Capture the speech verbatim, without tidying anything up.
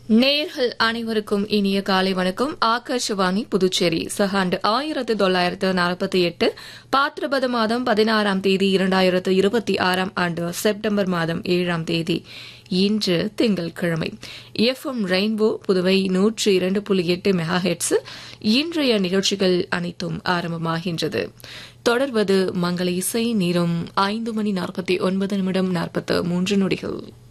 நேயர்கள் அனைவருக்கும் இனிய காலை வணக்கம். ஆகாஷவாணி புதுச்சேரி. சகாண்டு ஆயிரத்து தொள்ளாயிரத்து நாற்பத்தி எட்டு பாத்திரபத மாதம் பதினாறாம் தேதி இரண்டாயிரத்து இருபத்தி ஆறாம் ஆண்டு செப்டம்பர் மாதம் ஏழாம் தேதி இன்று திங்கட்கிழமை. எஃப் எம் ரெயின்போ புதுவை நூற்று இரண்டு புள்ளி எட்டு மெகா ஹெட்ஸ் இன்றைய நிகழ்ச்சிகள் அனைத்தும் ஆரம்பமாகின்றது. தொடர்வது மங்கள இசை. நேரம் ஐந்து மணி நாற்பத்தி ஒன்பது நிமிடம் நாற்பத்து மூன்று நொடிகள்.